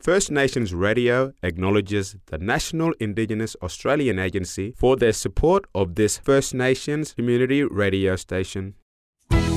First Nations Radio acknowledges the National Indigenous Australian Agency for their support of this First Nations community radio station.